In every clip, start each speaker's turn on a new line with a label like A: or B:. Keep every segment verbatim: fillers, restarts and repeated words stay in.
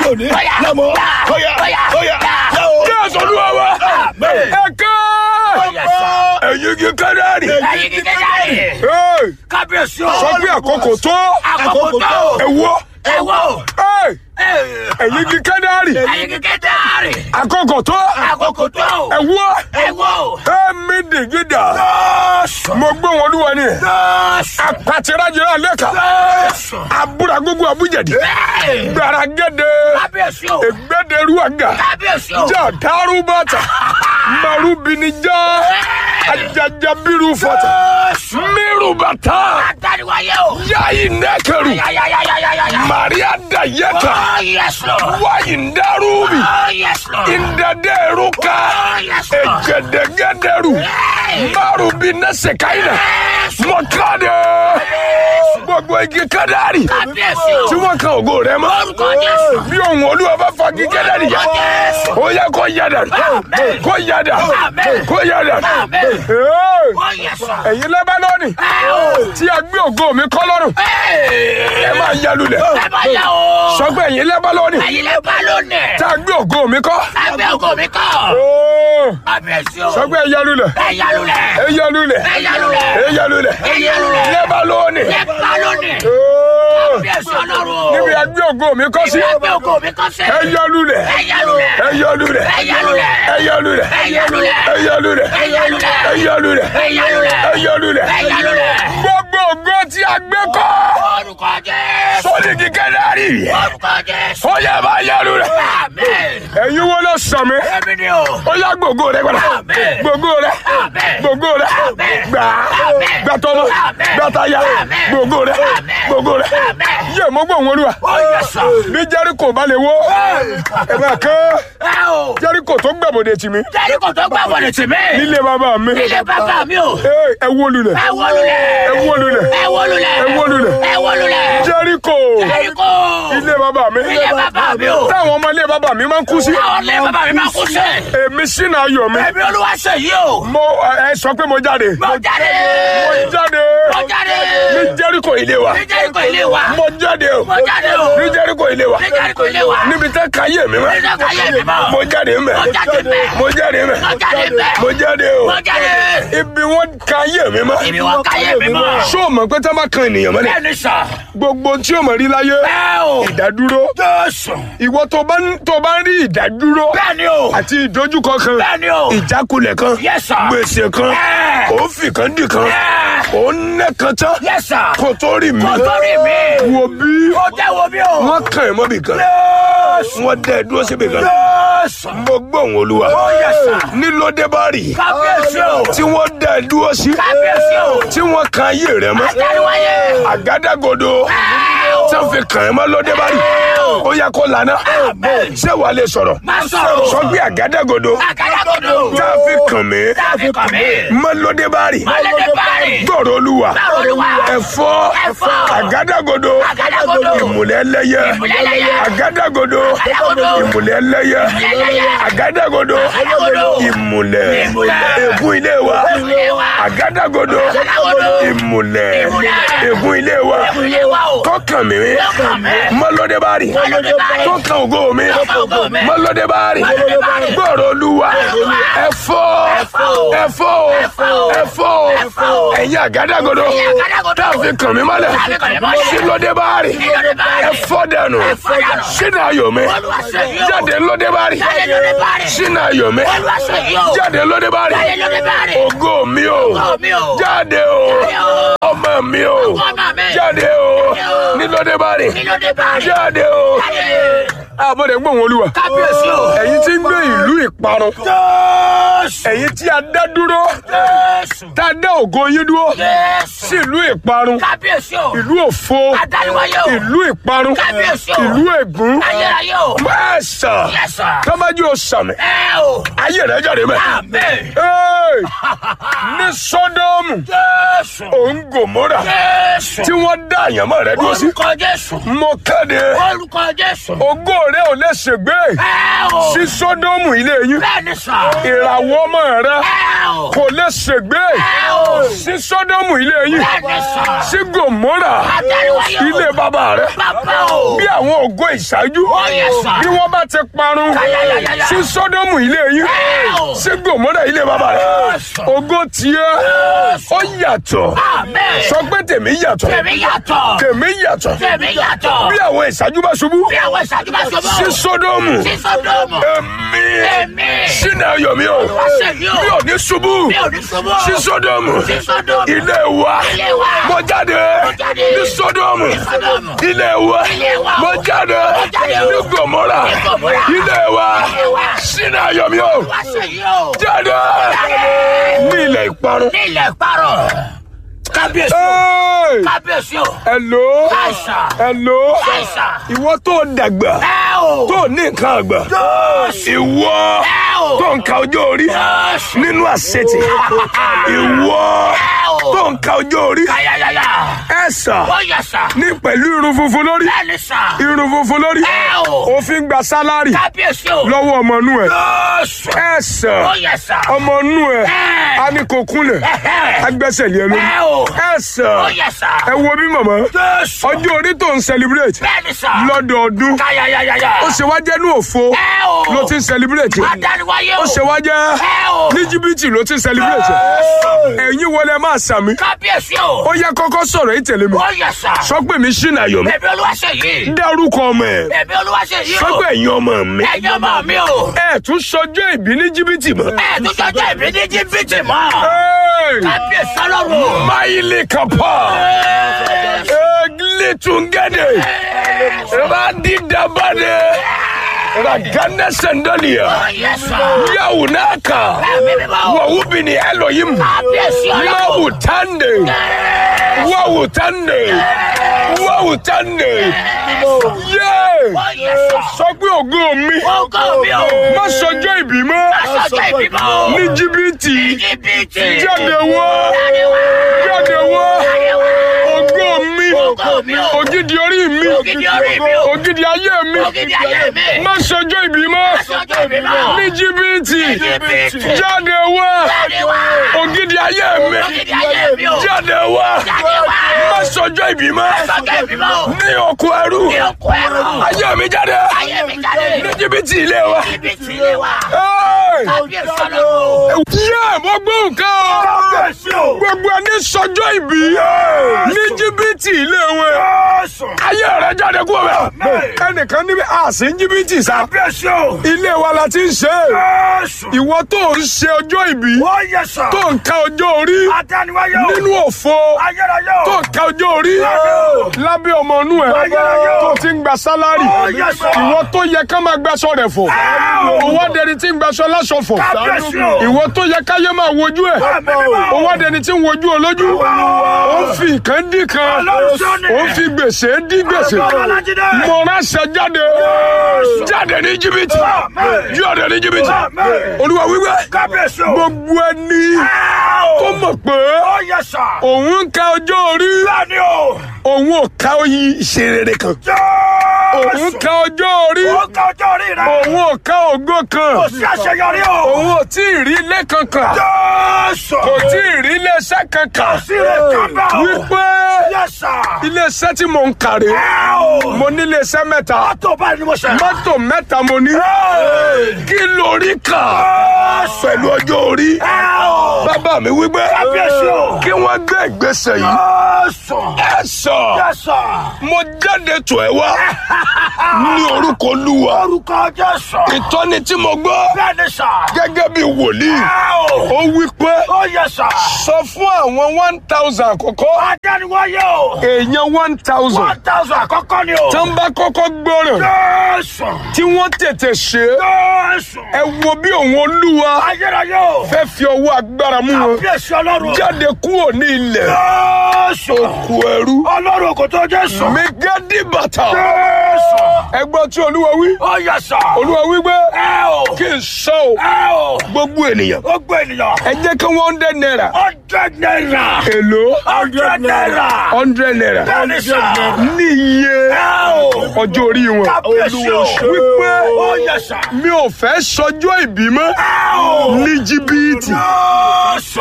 A: òní lọ́mọ ọ̀yà ọ̀yà
B: Jésù Olúwa wa. Ẹ̀ka. Ẹ̀yin igi kẹ́dárì.
C: Ẹ̀yin igi kẹ́dárì. Kábíyèsí o.
B: Sọ pé àkókò tó.
C: Àkókò tó.
B: Ẹ̀wọ́.
C: Ẹ̀wọ́.
B: Ẹ̀yin igi kẹ́dárì.
C: Ẹ̀yin igi kẹ́dárì.
B: Àkókò tó.
C: Àkókò tó.
B: Ẹ̀wọ́.
C: Ẹ̀wọ́.
B: Ẹ̀mí dìgídà. Mo gbọ́ wọn Olúwa ni. Apàtìrájìrá lẹ́ka. Abúra gbogbo àbújẹ̀dì. Gbàràgẹ́dẹ.
C: Kábíyèsí o.
B: Ègbẹ́dẹ̀rú àgà.
C: Kábíyèsí o.
B: Jà dárú bàtà. Marubinija. Ajajabiru fọta. Miru bàtà.
C: Àtàríwáyé o.
B: Yayi nẹ́kẹ̀rù. Maria dayeka. Wayi ndarubi. Indaderuka. Egedegederu. Marubi nesekaina. Mọ̀kádé. Gbogbo igi kẹ́dárì. Tí wọ́n kan ògo rẹ̀ mọ́. Bí ohun Olúwa bá fa igi kẹ́dárì yá. Ó yẹ kó yàdà. Kó yàdà. Kó yàdà. Ẹ̀yin Lẹ́bánọ́nì. Tí a gbé ògo mi kọ́ lọ́rùn. Ẹ máa ya lulẹ̀. Sọ pé ẹ̀yin Lẹ́bánọ́nì.
C: Ẹ̀yin Lẹ́bánọ́nì.
B: Tí a gbé ògo mi kọ́.
C: A gbé ògo mi kọ́. Kábíyèsí o.
B: Sọ pé ẹ ya lulẹ̀.
C: Ẹ ya lulẹ̀.
B: Ẹ ya lulẹ̀.
C: Ẹ ya lulẹ̀.
B: Ẹ ya lulẹ̀.
C: Ẹ ya lulẹ̀.
B: Lẹ́bánọ́nì.
C: Lẹ́bánọ́nì. Kábíyèsí Ọlọ́run.
B: Níbi a gbé ògo mi kọ́ sí.
C: Níbi a gbé ògo mi kọ́ sí.
B: Ẹ ya lulẹ̀.
C: Ẹ ya lulẹ̀.
B: Ẹ ya lulẹ̀.
C: Ẹ ya lulẹ̀.
B: Ẹ ya lulẹ̀.
C: Ẹ ya lulẹ̀.
B: Ẹ ya lulẹ̀.
C: Ẹ ya lulẹ̀.
B: Ẹ ya lulẹ̀.
C: Ẹ ya lulẹ̀.
B: Ẹ ya lulẹ̀.
C: Ẹ ya lulẹ̀.
B: Gbogbo ògo tí a gbé kọ́.
C: Orúkọ Jésù.
B: Sọ́ni igi kẹ́dárì.
C: Orúkọ Jésù.
B: Ó yẹ máa ya lulẹ̀.
C: Àmín.
B: Ẹ̀yin wo ló sọ mi?
C: Èmi ni o.
B: Ó yá gbogbo rẹ padà.
C: Àmín.
B: Gbogbo rẹ.
C: Àmín.
B: Gbogbo rẹ.
C: Àmín.
B: Gbà.
C: Àmín.
B: Gbà tọmọ.
C: Àmín.
B: Gbà táyà.
C: Àmín.
B: Gbogbo rẹ.
C: Àmín.
B: Gbogbo rẹ.
C: Àmín.
B: Yé mo gbọ́ òun Olúwa.
C: Ó yẹ sọ.
B: Bí Jẹ́ríkò bá lè wó. Ẹ bá kán.
C: Ẹ o.
B: Jẹ́ríkò tó gbàbọ̀dẹ̀ tì mí.
C: Jẹ́ríkò tó gbà wọlé tì mí.
B: Nílé bàbá mi.
C: Nílé bàbá mi o.
B: Ee, ẹ wó lulẹ̀.
C: Ẹ wó lulẹ̀.
B: Ẹ wó lulẹ̀.
C: Ẹ wó lulẹ̀.
B: Ẹ wó lulẹ̀.
C: Ẹ wó lulẹ̀.
B: Jẹ́ríkò.
C: Jẹ́ríkò.
B: Ilé bàbá mi.
C: Ilé bàbá mi o.
B: Táwọn ọmọ ilé bàbá mi máa ń kú sí.
C: Táwọn ilé bàbá mi máa ń kú sí.
B: Èmi sínú ayọ̀ mi.
C: Èmi Olúwa ṣe yìí o.
B: Mo ẹ sọ pé mo jáde.
C: Mo jáde.
B: Mo jáde.
C: Mo jáde.
B: Ní Jẹ́ríkò ilé wa.
C: Ní Jẹ́ríkò ilé wa.
B: Mo jáde o.
C: Mo jáde o.
B: Ní Jẹ́ríkò ilé wa.
C: Ní Jẹ́ríkò ilé wa.
B: Níbi tẹ́ káyé mi mọ́.
C: Níbi tẹ́ káyé mi mọ́.
B: Mo jáde mẹ́.
C: Mo jáde mẹ́.
B: Mo jáde mẹ́.
C: Mo jáde mẹ́.
B: Mo jáde o.
C: Mo jáde.
B: Ibi wọn káyé mi mọ́.
C: Ibi wọn káyé mi mọ́.
B: Ṣé o mọ̀ pé tá a bá kan ènìyàn mọ́lẹ̀?
C: Bẹ́ẹ̀ni sà.
B: Gbogbo tí o mọ̀ rí láyé.
C: Bẹ́ẹ̀ o.
B: Ìdádúró.
C: Jésù.
B: Ìwọ tó bá ń tó bá ń rí ìdádúró.
C: Bẹ́ẹ̀ni o.
B: Àti ìdojúkọ kan.
C: Bẹ́ẹ̀ni o.
B: Ìjákulẹ̀ kan.
C: Yes sir.
B: Gbèsè kan.
C: Ẹ́ẹ̀.
B: Ó fi kan dì kan.
C: Ẹ́ẹ̀.
B: Ó nẹ́ kan tán.
C: Yes sir.
B: Kò tó rí mi.
C: Kò tó rí mi.
B: Wo bí.
C: Ó jẹ́ wo bí o.
B: Wọ́n kàn ẹ́ mọ́bì kan.
C: Jésù.
B: Wọ́n dẹ́ ẹ dúró síbi kan.
C: Jésù.
B: Mo gbọ́ òun Olúwa.
C: Ó yẹ sà.
B: Ní Lódébárì.
C: Kábíyèsí o.
B: Tí wọ́n dẹ́ ẹ dúró sí.
C: Kábíyèsí o.
B: Tí wọ́n kan ayé rẹ̀ mọ́.
C: Àtàríwáyé.
B: Àgádágodo.
C: Ẹ́ẹ̀ o.
B: Tí wọ́n fi kàn ẹ́ mọ́ Lódébárì. Ó yẹ kó lànà.
C: Àmín.
B: Ṣé wàá lè sọ̀rọ̀?
C: Má sọ̀rọ̀.
B: Sọ pé àgádágodo.
C: Àgádágodo.
B: Tá a fi kàn mí.
C: Tá a fi kàn mí.
B: Mọ́ Lódébárì.
C: Má Lódébárì.
B: Gbọ́rọ̀ Olúwa.
C: Gbọ́rọ̀ Olúwa.
B: Ẹ̀fọ́.
C: Ẹ̀fọ́.
B: Àgádágodo.
C: Àgádágodo.
B: Ìmùlẹ̀ ẹlẹ́yẹ.
C: Ìmùlẹ̀ ẹlẹ́yẹ.
B: Àgádágodo.
C: Àgádágodo.
B: Ìmùlẹ̀ ẹlẹ́yẹ.
C: Ìmùlẹ̀ ẹlẹ́yẹ.
B: Àgádágodo.
C: Àgádágodo.
B: Ìmùlẹ̀.
C: Ìmùlẹ̀.
B: Ègún ilé wa.
C: Ègún ilé wa.
B: Àgádágodo.
C: Àgádágodo.
B: Ìmùlẹ̀.
C: Ìmùlẹ̀.
B: Ègún ilé wa.
C: Ègún ilé wa o.
B: Tọ́kàn mi.
C: Tọ́kàn mi.
B: Mọ́ Lódébárì.
C: Má Lódébárì.
B: Tọ́kàn ògo mi.
C: Tọ́kàn ògo mi.
B: Mọ́ Lódébárì.
C: Má Lódébárì.
B: Gbọ́rọ̀ Olúwa.
C: Olúwa.
B: Ẹ̀fọ́.
C: Ẹ̀fọ́.
B: Ẹ̀fọ́.
C: Ẹ̀fọ́.
B: Ẹ̀fọ́.
C: Ẹ̀fọ́.
B: Ẹ̀yin àgádágodo.
C: Ẹ̀yin àgádágodo.
B: Tá a fi kàn mí mọ́lẹ̀.
C: Tá a fi kàn mí mọ́lẹ̀.
B: Sí Lódébárì.
C: Sí Lódébárì.
B: Ẹ̀fọ́ dànù.
C: Ẹ̀fọ́ dànù.
B: Sínú ayọ̀ mi.
C: Olúwa ṣe yìí o.
B: Jáde Lódébárì.
C: Jáde Lódébárì.
B: Sínú ayọ̀ mi.
C: Olúwa ṣe yìí o.
B: Jáde Lódébárì.
C: Jáde Lódébárì.
B: Ògo mi o.
C: Ògo mi o.
B: Jáde o.
C: Jáde o.
B: Ọmọ mi o.
C: Ọmọ mi.
B: Jáde o.
C: Jáde o.
B: Ní Lódébárì.
C: Ní Lódébárì.
B: Jáde o.
C: Jáde.
B: Àbọ̀dẹ̀ ń gbóhùn Olúwa.
C: Kábíyèsí o.
B: Ẹ̀yin tí ń gbé ìlú ìparun.
C: Jésù.
B: Ẹ̀yin tí a dá dúró.
C: Jésù.
B: Tá a dá ògo yín dúró.
C: Jésù.
B: Sí ìlú ìparun.
C: Kábíyèsí o.
B: Ìlú òfo.
C: Àdániwáyé o.
B: Ìlú ìparun.
C: Kábíyèsí o.
B: Ìlú ègún.
C: Ayérayé o.
B: Mẹ́sàn.
C: Yes, sir.
B: Tọ́májú o sàmì.
C: Ẹ o.
B: Ayé rẹ̀ jáde mẹ́.
C: Àmín.
B: Ee, ní Sódómù
C: Jésù.
B: òun Gòmórà
C: Jésù.
B: tí wọ́n dá àyànmọ́ rẹ dúró sí.
C: Orúkọ Jésù.
B: mo kéde
C: Orúkọ Jésù.
B: ògo rẹ ò lè ṣègbé
C: Ẹ o.
B: sí Sódómù ilé yín.
C: Bẹ́ẹ̀ni sà.
B: ìràwọ̀ ọmọ rẹ
C: Ẹ o.
B: kò lè ṣègbé
C: Ẹ o.
B: sí Sódómù ilé yín.
C: Bẹ́ẹ̀ni sà.
B: sí Gòmórà
C: Àtẹ̀wáyé o.
B: ilé bàbá rẹ.
C: Bàbá o.
B: bí àwọn ògo ìṣáájú
C: yes, sir.
B: bí wọ́n bá ti parun
C: Ayayayaya.
B: sí Sódómù ilé yín
C: Ẹ o.
B: sí Gòmórà ilé bàbá rẹ.
C: Yes, sir.
B: ògo tiẹ̀ ó yàtọ̀.
C: Amen.
B: sọ pé tèmi yàtọ̀.
C: Tèmi yàtọ̀.
B: tèmi yàtọ̀.
C: Tèmi yàtọ̀.
B: bí àwọn ìṣáájú bá ṣubú
C: Bí àwọn ìṣáájú bá ṣubú.
B: sí Sódómù
C: Sí Sódómù.
B: èmi
C: Èmi.
B: sínú ayọ̀ mi o
C: Olúwaṣeyí o.
B: mi ò ní ṣubú
C: Mi ò ní ṣubú.
B: sí Sódómù
C: Sí Sódómù.
B: ilé wa
C: Ilé wa.
B: mo jáde
C: Mo jáde.
B: ní Sódómù
C: Ní Sódómù.
B: ilé wa
C: Ilé wa.
B: mo jáde
C: Mo jáde o.
B: ní Gòmórà
C: Ní Gòmórà.
B: ilé wa
C: Ilé wa.
B: sínú ayọ̀ mi o
C: Olúwaṣeyí o.
B: jáde
C: Jáde.
B: ní ilẹ̀ ìparun.
C: Ní ilẹ̀ ìparun. Kábíyèsí o.
B: Hey!
C: Kábíyèsí o.
B: Hello.
C: Àìsà.
B: Hello.
C: Àìsà.
B: ìwọ tó dàgbà
C: Ẹ o.
B: tó ní nǹkan àgbà ìwọ
C: Ẹ o.
B: tó ń ka ọjọ́ orí nínú àṣetì ìwọ tó ń ka ọjọ́ orí
C: Ayayaya.
B: ẹ̀sà
C: Ó yẹ sà.
B: ní pẹ̀lú irun funfun lórí
C: Bẹ́ẹ̀ni sà.
B: irun funfun lórí
C: Ẹ o.
B: òfin gba sálárì
C: Kábíyèsí o.
B: lọ́wọ́ ọmọ inú ẹ̀
C: Jésù.
B: ẹ̀sà
C: Ó yẹ sà.
B: ọmọ inú ẹ̀
C: Ẹ.
B: á ní kó kúnlẹ̀
C: Ẹ̀hẹ́.
B: agbẹ́sẹ̀ lé ẹ lórí
C: Ẹ o.
B: ẹ̀sà
C: Ó yẹ sà.
B: ẹ wo bí màmá
C: Jésù.
B: ọjọ́ orí tó ń celebrate
C: Bẹ́ẹ̀ni sà.
B: lọ́dọọdún
C: Ayayayaya.
B: ó ṣe wá jẹ́ ní òfo
C: Ẹ o.
B: ló ti ń celebrate
C: Adániwáyé o.
B: ó ṣe wá jẹ́
C: Ẹ o.
B: ní jìbìtì ló ti ń celebrate ẹ̀yin wọlé máa sàmì
C: Kábíyèsí o.
B: ó yẹ kọ́kọ́ sọ̀rọ̀ yìí tẹ̀lé mi
C: Ó yẹ sà.
B: sọ pé mi ṣìnà ayọ̀ mi
C: Bẹ̀bí Olúwaṣeyí.
B: dárúkọ ọmọ ẹ̀
C: Bẹ̀bí Olúwaṣeyí o.
B: sọ pé ẹ̀yin ọmọ mi
C: Ẹ̀yin ọmọ mi o.
B: ẹ̀ tún sọjọ́ ìbí ní jìbìtì mọ́.
C: Ẹ tún jọjọ́ ìbí ní jìbìtì mọ́.
B: Hey!
C: Kábíyèsí Ọlọ́run.
B: Máìlì kapa egli tungede radidabade ragane sendolia
C: Ó yẹ sà.
B: yaunaka
C: Ẹ̀mí mímọ́ o.
B: wawubini Elohim
C: Kábíyèsí Ọlọ́run.
B: mawutande wawutande wawutande yé
C: Ó yẹ sà.
B: sọ pé ògo mi
C: Ògo mi o.
B: má sọjọ́ ìbí mọ́
C: Aṣọ́jọ́ ìbí mọ́ o.
B: ní jìbìtì
C: Jìbìtì.
B: jáde wá
C: Jáde wá.
B: jáde wá
C: Jáde wá.
B: ògo mi
C: Ògo mi o.
B: ògidì orí mi
C: Ògidì orí mi o.
B: ògidì ayé mi
C: Ògidì ayé mi.
B: má sọjọ́ ìbí mọ́
C: Aṣọ́jọ́ ìbí mọ́.
B: ní jìbìtì
C: Jìbìtì.
B: jáde wá
C: Jáde wá.
B: ògidì ayé mi
C: Ògidì ayé mi o.
B: jáde wá
C: Jáde wá.
B: má sọjọ́ ìbí mọ́
C: Aṣọ́jọ́ ìbí mọ́ o.
B: ní oko ẹrú
C: Ní oko ẹrú.
B: ayé mi jáde
C: Ayé mi jáde.
B: ní jìbìtì ilé wa.
C: Jìbìtì ilé wa.
B: Hey!
C: Kábíyèsí Ọlọ́run.
B: yé mo gbọ́ nǹkan o.
A: Kábíyèsí o.
B: gbogbo ẹni sọjọ́ ìbí ní jìbìtì ilé wọn ayé rẹ jáde kúrò bẹ́ẹ̀ ẹnìkan níbi àsì ń jìbìtì sá
A: Kábíyèsí o.
B: ilé wa la ti ń ṣe
A: Jésù.
B: ìwọ tó ń ṣe ọjọ́ ìbí
A: Ó yẹ sà.
B: tó ń ka ọjọ́ orí
A: Adániwáyé o.
B: nínú òfo
A: Ayérayé o.
B: tó ń ka ọjọ́ orí lábẹ́ ọmọ inú ẹ̀ tó ti ń gba sálárì
A: yes, sir.
B: ìwọ tó yẹ ká máa gbaṣọ rẹ̀ fọ̀ òwò adẹni tí ń gbaṣọ láṣọ fọ̀
A: Kábíyèsí o.
B: ìwọ tó yẹ káyé máa wojú ẹ̀ òwò adẹni tí ń wojú olójú ó ń fi nǹkan dín kan ó ń fi gbèsè dín gbèsè mo ránṣẹ́ jáde jáde ní jìbìtì jáde ní jìbìtì olúwa wíwẹ́
A: Kábíyèsí o.
B: gbogbo ẹni tó mọ̀ pé
A: Ó yẹ sà.
B: òun ń ka ọjọ́ orí
A: Bẹ́ẹ̀ni o.
B: òun ò ka oyè ìṣerere kan òun
A: Jésù.
B: ka ọjọ́ orí
A: Ó ka ọjọ́ orí rẹ̀.
B: òun ò ka ògo kan
A: Kò sí àṣeyọrí o.
B: òun ò tí ì rí ilé kankan
A: Jésù.
B: kò tí ì rí iléeṣẹ́ kankan
A: Sí rẹ̀ kábà o.
B: wípé
A: Yẹ sà.
B: iléeṣẹ́ tí mò ń kàrí
A: Ẹ o.
B: mo ní iléeṣẹ́ mẹ́ta
A: Mọ́tò báyìí ni mo ṣe.
B: mọ́tò mẹ́ta mo ní kí lórí kà pẹ̀lú ọjọ́ orí
A: Ẹ o.
B: bàbá mi wípé
A: Kábíyèsí o.
B: kí wọ́n gbé ìgbésẹ̀ yìí
A: Jésù.
B: ẹ sọ
A: Yẹ sà.
B: mo jáde tọ̀ ẹ́ wá ní orúkọ Olúwa
A: Orúkọ Jésù.
B: ìtọ́ni tí mo gbọ́
A: Bẹ́ẹ̀ni sà.
B: gẹ́gẹ́ bí wòlíì
A: Ẹ o.
B: ó wí pé
A: Ó yẹ sà.
B: sọ fún àwọn one thousand àkọ́kọ́
A: Adániwáyé o.
B: èèyàn one thousand
A: One thousand àkọ́kọ́ ni o.
B: tí wọ́n bá kọ́kọ́ gbọ́ràn
A: Jésù.
B: tí wọ́n tètè ṣe é
A: Jésù.
B: ẹ wo bí òun Olúwa
A: Ayérayé o.
B: fẹ́ fi ọwọ́ agbára mú wọn
A: Kábíyèsí Ọlọ́run.
B: jáde kúrò ní ilẹ̀
A: Jésù.
B: kú ẹrú
A: Ọlọ́run kò tó Jésù.
B: mégádì bàtà
A: Jésù.
B: ẹgbọ́n tí Olúwa wí
A: Ó yẹ sà.
B: Olúwa wí pé
A: Ẹ o.
B: kí n sọ o.
A: Ẹ o.
B: gbogbo ènìyàn.
A: Gbogbo ènìyàn.
B: ẹ jẹ́ kí wọ́n hundred naira.
A: Hundred naira.
B: èlò.
A: Hundred naira.
B: hundred naira.
A: Bẹ́ẹ̀ni sà.
B: ní iye
A: Ẹ o.
B: ọjọ́ orí wọn.
A: Kábíyèsí o.
B: wípé
A: Ó yẹ sà.
B: mi ò fẹ́ sọjọ́ ìbí mọ́
A: Ẹ o.
B: ní jìbìtì.
A: Jésù.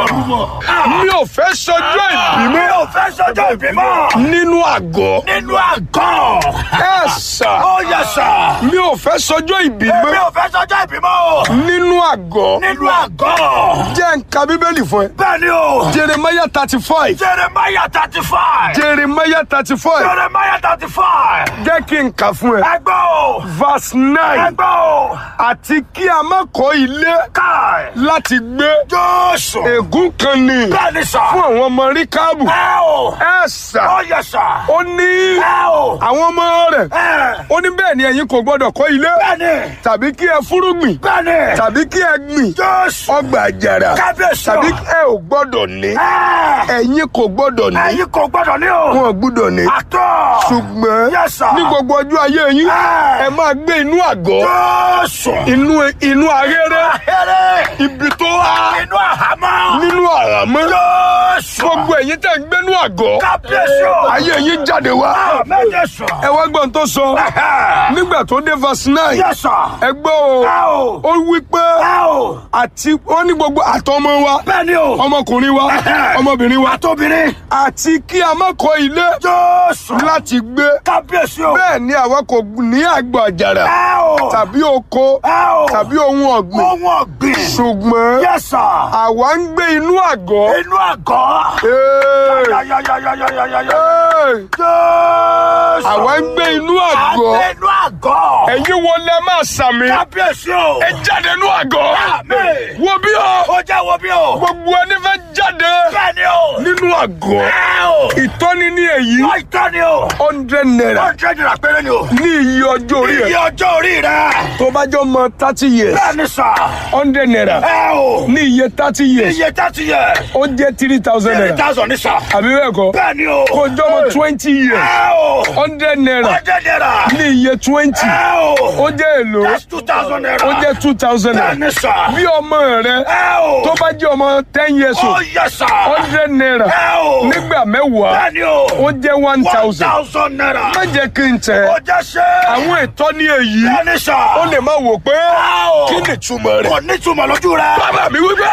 B: mi ò fẹ́ sọjọ́ ìbí
A: Mi
B: mọ́
A: ò fẹ́ sọjọ́ ìbí mọ́.
B: nínú àgọ́.
A: Nínú àgọ́.
B: ẹ sà.
A: Ó yẹ sà.
B: mi ò fẹ́ sọjọ́ ìbí
A: Mi
B: mọ́
A: ò fẹ́ sọjọ́ ìbí mọ́.
B: nínú àgọ́.
A: Nínú àgọ́.
B: jẹ́ n ka bíbélì fún ẹ.
A: Bẹ́ẹ̀ni o.
B: Jeremiah thirty five.
A: Jeremiah thirty five.
B: Jeremiah thirty five.
A: Jeremiah thirty five.
B: jẹ́ kí n kà fún ẹ.
A: Ẹgbẹ́ o.
B: verse nine.
A: Ẹgbẹ́ o.
B: àti kí a má kọ́ ilé
A: Káì.
B: láti gbé.
A: Jésù.
B: ègún kan ni
A: Bẹ́ẹ̀ni sà.
B: fún àwọn ọmọ ríkábù.
A: Ẹ o.
B: ẹ sà.
A: Ó yẹ sà.
B: ó ní
A: Ẹ o.
B: àwọn ọmọ rẹ̀.
A: Ẹ.
B: ó ní bẹ́ẹ̀ ni ẹ̀yin kò gbọ́dọ̀ kọ́ ilé
A: Bẹ́ẹ̀ni.
B: tàbí kí ẹ fúrúgbìn
A: Bẹ́ẹ̀ni.
B: tàbí kí ẹ gbìn
A: Jésù.
B: ọgbà àjàrà
A: Kábíyèsí o.
B: tàbí ẹ ò gbọ́dọ̀ ní.
A: Ẹ.
B: ẹ̀yin kò gbọ́dọ̀ ní.
A: Ẹ̀yin kò gbọ́dọ̀ ní o.
B: wọn ò gbọ́dọ̀ ní.
A: Àtọ̀.
B: ṣùgbọ́n
A: Yes, sir.
B: ní gbogbo ọjọ́ ayé yín
A: Ẹ.
B: ẹ máa gbé inú àgọ́
A: Jésù.
B: inú inú ahéré
A: Ahéré.
B: ibi tó há
A: Inú àhámọ́.
B: nínú àràmọ́.
A: Jésù.
B: gbogbo ẹ̀yin tẹ̀ ń gbénú àgọ́
A: Kábíyèsí o.
B: ayé yín jáde wá.
A: Àmín Jésù.
B: ẹ wá gbọ́n tó sọ nígbà tó dé verse nine.
A: Yes, sir.
B: ẹ gbọ́ o
A: Ẹ o.
B: ó wí pé
A: Ẹ o.
B: àti ó ní gbogbo àtọmọ wa
A: Bẹ́ẹ̀ni o.
B: ọmọkùnrin wa ọmọbìnrin wa
A: Àtobìnrin.
B: àti kí a má kọ́ ilé
A: Jésù.
B: láti gbé.
A: Kábíyèsí o.
B: bẹ́ẹ̀ ni àwa kò ní àgbà àjàrà
A: Ẹ o.
B: tàbí oko
A: Ẹ o.
B: tàbí ohun ọ̀gbìn.
A: Ohun ọ̀gbìn.
B: ṣùgbọ́n
A: Yes, sir.
B: àwa ń gbé inú àgọ́.
A: Inú àgọ́.
B: Hey!
A: Yáyáyáyáyáyáyá.
B: Hey!
A: Jésù.
B: àwa ń gbé inú àgọ́.
A: Àgbẹ̀ inú àgọ́.
B: ẹ̀yin wo lẹ máa sàmì.
A: Kábíyèsí o.
B: ẹ jáde inú àgọ́.
A: Àmín.
B: wo bí o.
A: Ó jẹ́ wo bí o.
B: gbogbo ẹni fẹ́ jáde
A: Bẹ́ẹ̀ni o.
B: nínú àgọ́.
A: Ẹ o.
B: ìtọ́ni ní èyí
A: Wọ́n ìtọ́ ni o.
B: hundred naira
A: Ọjọ́ ìdìrà péré ni o.
B: ní iye ọjọ́ orí
A: Iye
B: ẹ̀.
A: ọjọ́ orí rẹ̀.
B: tó bá jọ mọ thirty years
A: Bẹ́ẹ̀ni sà.
B: hundred naira
A: Ẹ o.
B: ní iye thirty years
A: Iye tẹ́tí yẹ.
B: ó jẹ́ three thousand
A: Three
B: naira.
A: thousand ní sà.
B: àbí bẹ́ẹ̀ kọ́
A: Bẹ́ẹ̀ni o.
B: kó jọ mọ twenty years
A: Ẹ o.
B: hundred naira
A: Ọjọ́ ìdìrà.
B: ní iye twenty
A: Ẹ o.
B: ó jẹ́ èlò
A: That's two thousand naira.
B: ó jẹ́ two thousand naira.
A: Bẹ́ẹ̀ni sà.
B: bí ọmọ rẹ
A: Ẹ o.
B: tó bá jẹ́ ọmọ ten years
A: Ó
B: old
A: yẹ sà.
B: hundred naira
A: Ẹ o.
B: nígbà mẹ́wàá
A: Bẹ́ẹ̀ni o.
B: ó jẹ́ one
A: One
B: thousand.
A: thousand naira.
B: má jẹ́ kí n tẹ̀
A: Ó jẹ́ ṣe.
B: àwọn ìtọ́ni èyí
A: Bẹ́ẹ̀ni sà.
B: ó lè má wò pé
A: Ẹ o.
B: kí ni ìtumọ̀ rẹ̀.
A: Kò ní túmọ̀ lójú rẹ̀.
B: bàbá mi wípé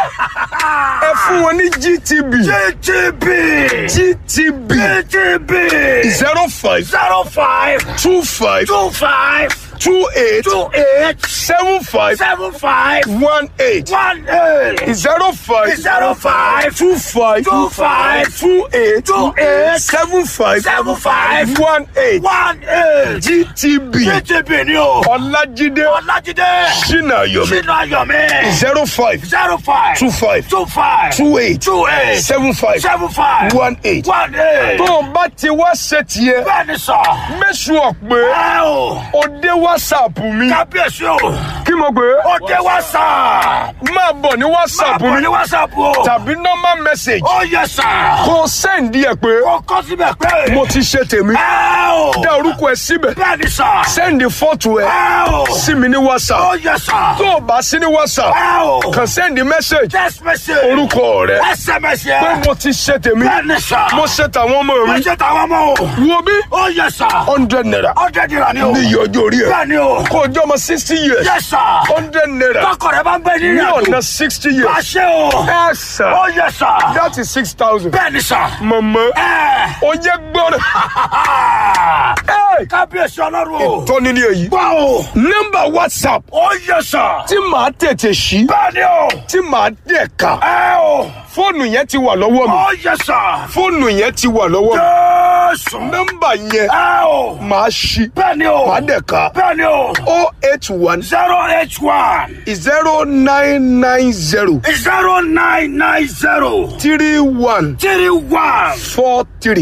B: ẹ fún wọn ní G T B
A: G T B.
B: G T B
A: G T B.
B: zero five
A: Zero five.
B: two five
A: Two five.
B: two eight
A: Two eight.
B: seven five
A: Seven five.
B: one eight
A: One eight.
B: zero five
A: Zero five.
B: two five
A: Two five.
B: two eight
A: Two eight.
B: seven five
A: Seven five.
B: one eight
A: One eight.
B: G T B
A: G T B ni o.
B: Ọlájídé
A: Ọlájídé.
B: Ṣínàyọ̀mí
A: Sínú Ayọ̀mí.
B: zero five
A: Zero five.
B: two five
A: Two five.
B: two eight
A: Two eight.
B: seven five
A: Seven five.
B: one eight.
A: One eight.
B: tó o bá ti wá ṣe tiẹ̀
A: Bẹ́ẹ̀ni sọ.
B: mẹ́sùn ọ̀pẹ
A: Ẹ o.
B: ó dé whatsapp mi
A: Kábíyèsí o.
B: kí mo gbé
A: Ó dé WhatsApp.
B: máa bọ̀ ní whatsapp
A: Máa bọ̀
B: mi
A: ní WhatsApp o.
B: tàbí normal message
A: Ó yẹ sà.
B: kó o send ẹ̀ pé
A: Ó kọ́ síbẹ̀ pé.
B: mo ti ṣe tèmi
A: Ẹ o.
B: dá orúkọ ẹ síbẹ̀
A: Bẹ́ẹ̀ni sà.
B: send fọ́tò ẹ
A: Ẹ o.
B: sí mi ní whatsapp
A: Ó yẹ sà.
B: tó o bá sí ní whatsapp
A: Ẹ o.
B: kàn send message
A: Text message.
B: orúkọ rẹ
A: S M S yẹ.
B: pé mo ti ṣe tèmi
A: Bẹ́ẹ̀ni sà.
B: mo ṣe tàwọn ọmọ
A: Mo
B: mi
A: ṣe tàwọn ọmọ o.
B: wo bí
A: Ó yẹ sà.
B: hundred naira
A: Ọjọ́ ìdìrà ni o.
B: ní iye ọjọ́ orí ẹ
A: Bẹ́ẹ̀ni o.
B: kó o jẹ́ ọmọ sixty years
A: Yẹ sà.
B: hundred naira
A: Tọkọ rẹ bá ń gbé ní
B: ní
A: ìrìnàjò.
B: ọ̀nà sixty years
A: Àṣẹ o.
B: ẹ sà
A: Ó yẹ sà.
B: that is six thousand
A: Bẹ́ẹ̀ni sà.
B: mọ̀mọ́
A: Ẹ.
B: ó yẹ gbọ́dọ̀
A: Kábíyèsí Ọlọ́run o.
B: tọ́ni ní èyí
A: Gbọ́ o.
B: nọ́mbà whatsapp
A: Ó yẹ sà.
B: tí màá tètè ṣí
A: Bẹ́ẹ̀ni o.
B: tí màá dẹ̀ ká
A: Ẹ o.
B: fóònù yẹn ti wà lọ́wọ́ mi
A: Ó yẹ sà.
B: fóònù yẹn ti wà lọ́wọ́ mi
A: Jésù.
B: nọ́mbà yẹn
A: Ẹ o.
B: màá ṣí
A: Bẹ́ẹ̀ni o.
B: màá dẹ̀ ká
A: Bẹ́ẹ̀ni o.
B: oh eight one
A: Zero eight one.
B: zero nine nine zero
A: Zero nine nine zero.
B: three one
A: Three one.
B: four three